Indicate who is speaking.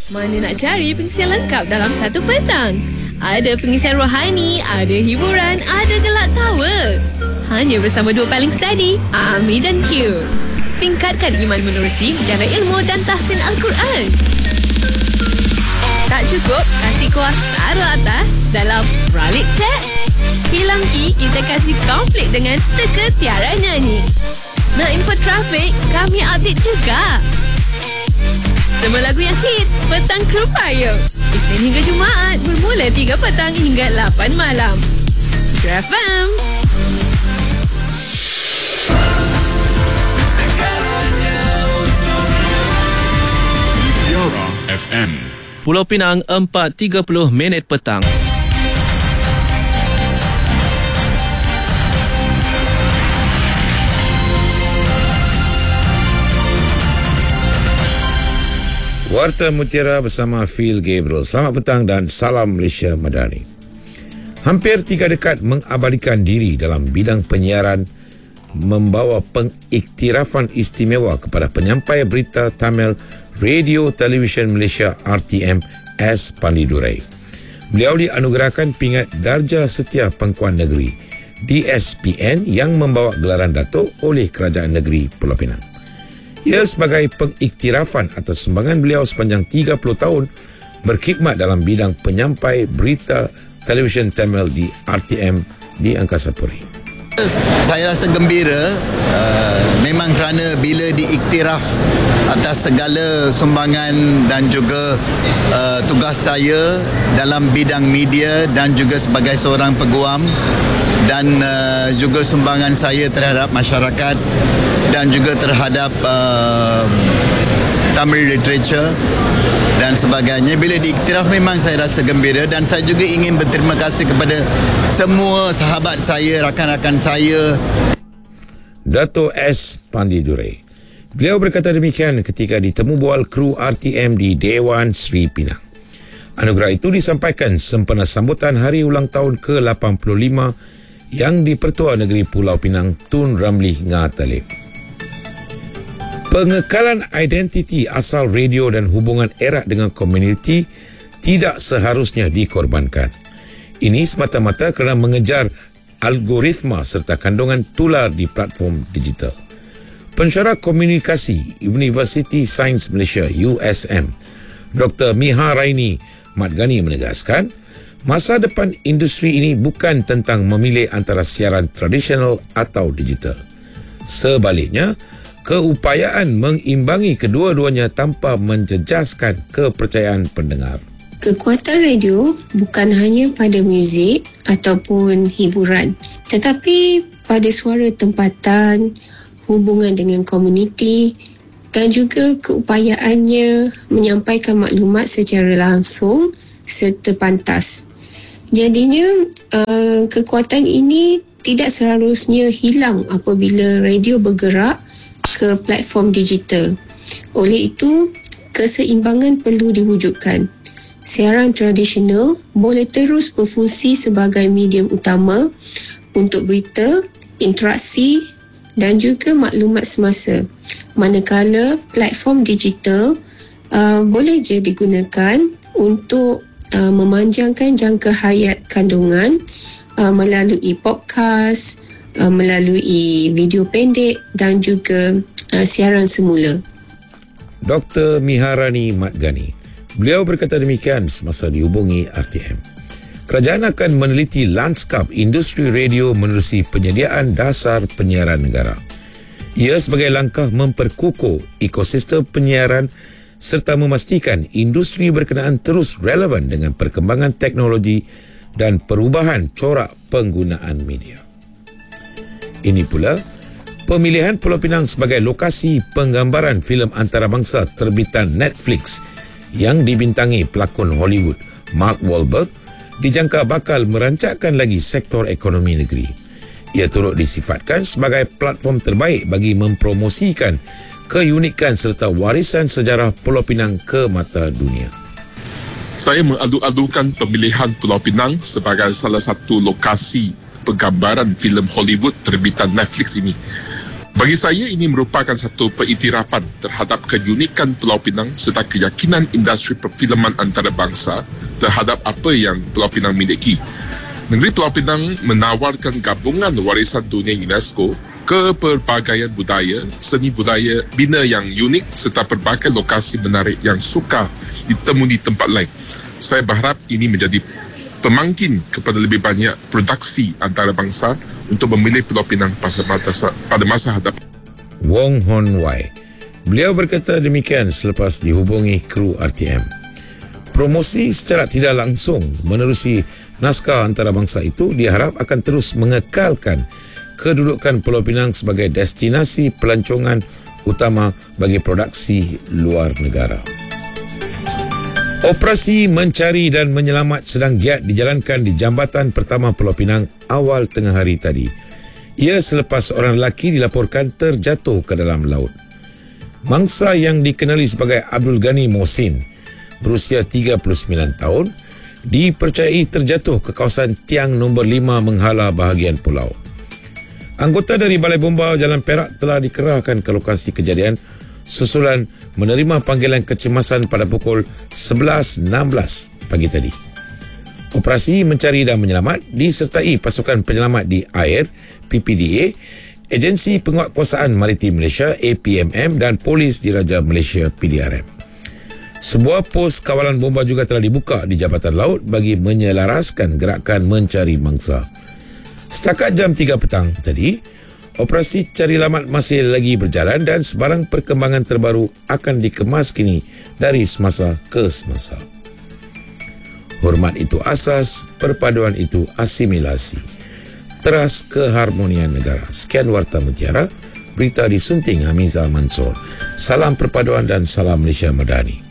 Speaker 1: Mana nak cari pengisian lengkap dalam satu petang? Ada pengisian rohani, ada hiburan, ada gelak tawa. Hanya bersama dua paling steady, Ami dan Q. Tingkatkan iman menerusi bicara ilmu dan tahsin Al-Quran. Tak cukup, kasih kuah taruh atas dalam Ralik Chat. Hilang Ki, kita kasih konflik dengan teka tiara nyanyi. Nak info trafik, kami update juga. Semua lagu yang hits, petang kru payung. Isnin hingga Jumaat, bermula 3 petang hingga 8 malam. FM.
Speaker 2: Tiara FM.
Speaker 3: Pulau Pinang 4.30 minit petang.
Speaker 4: Warta Mutiara bersama Phil Gabriel. Selamat petang dan salam Malaysia Madani. Hampir 3 dekad mengabadikan diri dalam bidang penyiaran membawa pengiktirafan istimewa kepada penyampai berita Tamil Radio Television Malaysia RTM S. Pandi Durai. Beliau dianugerahkan pingat Darjah Setia Pengkuan Negeri DSPN yang membawa gelaran Datuk oleh Kerajaan Negeri Pulau Pinang. Ia sebagai pengiktirafan atas sumbangan beliau sepanjang 30 tahun berkhidmat dalam bidang penyampai berita televisyen Tamil di RTM di Angkasa Puri.
Speaker 5: Saya rasa gembira memang kerana bila diiktiraf atas segala sumbangan dan juga tugas saya dalam bidang media dan juga sebagai seorang peguam dan juga sumbangan saya terhadap masyarakat dan juga terhadap Tamil literature dan sebagainya. Bila diiktiraf memang saya rasa gembira dan saya juga ingin berterima kasih kepada semua sahabat saya, rakan-rakan saya.
Speaker 4: Dato' S. Pandi Durai. Beliau berkata demikian ketika ditemu bual kru RTM di Dewan Sri Pinang. Anugerah itu disampaikan sempena sambutan hari ulang tahun ke-85 yang di-Pertua Negeri Pulau Pinang Tun Ramli Ngatalib. Pengekalan identiti asal radio dan hubungan erat dengan komuniti tidak seharusnya dikorbankan. Ini semata-mata kerana mengejar algoritma serta kandungan tular di platform digital. Pensyarah Komunikasi University Sains Malaysia USM, Dr. Miha Raini Madgani menegaskan, masa depan industri ini bukan tentang memilih antara siaran tradisional atau digital. Sebaliknya, keupayaan mengimbangi kedua-duanya tanpa menjejaskan kepercayaan pendengar.
Speaker 6: Kekuatan radio bukan hanya pada muzik ataupun hiburan, tetapi pada suara tempatan, hubungan dengan komuniti dan juga keupayaannya menyampaikan maklumat secara langsung serta pantas. Jadinya, kekuatan ini tidak seharusnya hilang apabila radio bergerak ke platform digital. Oleh itu, keseimbangan perlu diwujudkan. Siaran tradisional boleh terus berfungsi sebagai medium utama untuk berita, interaksi dan juga maklumat semasa. Manakala platform digital boleh je digunakan untuk memanjangkan jangka hayat kandungan melalui podcast, melalui video pendek dan juga siaran semula.
Speaker 4: Dr. Miharani Madgani. Beliau berkata demikian semasa dihubungi RTM. Kerajaan akan meneliti lanskap industri radio menerusi penyediaan dasar penyiaran negara. Ia sebagai langkah memperkukuh ekosistem penyiaran serta memastikan industri berkenaan terus relevan dengan perkembangan teknologi dan perubahan corak penggunaan media. Ini pula, pemilihan Pulau Pinang sebagai lokasi penggambaran filem antarabangsa terbitan Netflix yang dibintangi pelakon Hollywood Mark Wahlberg dijangka bakal merancakkan lagi sektor ekonomi negeri. Ia turut disifatkan sebagai platform terbaik bagi mempromosikan keunikan serta warisan sejarah Pulau Pinang ke mata dunia.
Speaker 2: Saya mengadu-adukan pemilihan Pulau Pinang sebagai salah satu lokasi penggambaran filem Hollywood terbitan Netflix ini. Bagi saya, ini merupakan satu pengiktirafan terhadap keunikan Pulau Pinang serta keyakinan industri perfilman antarabangsa terhadap apa yang Pulau Pinang miliki. Negeri Pulau Pinang menawarkan gabungan warisan dunia UNESCO, kepelbagaian budaya, seni budaya bina yang unik serta pelbagai lokasi menarik yang sukar ditemui di tempat lain. Saya berharap ini menjadi pemangkin kepada lebih banyak produksi antarabangsa untuk memilih Pulau Pinang pada masa hadapan.
Speaker 4: Wong Hon Wai. Beliau berkata demikian selepas dihubungi kru RTM. Promosi secara tidak langsung menerusi naskah antarabangsa itu diharap akan terus mengekalkan kedudukan Pulau Pinang sebagai destinasi pelancongan utama bagi produksi luar negara. Operasi mencari dan menyelamat sedang giat dijalankan di jambatan pertama Pulau Pinang awal tengah hari tadi. Ia selepas seorang lelaki dilaporkan terjatuh ke dalam laut. Mangsa yang dikenali sebagai Abdul Ghani Mohsin, berusia 39 tahun, dipercayai terjatuh ke kawasan tiang nombor 5 menghala bahagian pulau. Anggota dari Balai Bomba Jalan Perak telah dikerahkan ke lokasi kejadian susulan menerima panggilan kecemasan pada pukul 11.16 pagi tadi. Operasi mencari dan menyelamat disertai pasukan penyelamat di air PPDA, Agensi Penguatkuasaan Maritim Malaysia APMM dan Polis Diraja Malaysia PDRM. Sebuah pos kawalan bomba juga telah dibuka di Jabatan Laut bagi menyelaraskan gerakan mencari mangsa. Setakat jam 3 petang tadi, operasi cari lamat masih lagi berjalan dan sebarang perkembangan terbaru akan dikemas kini dari semasa ke semasa. Hormat itu asas, perpaduan itu asimilasi. Teras keharmonian negara. Sekian Warta Mutiara, berita disunting Hamizah Mansor. Salam perpaduan dan salam Malaysia Madani.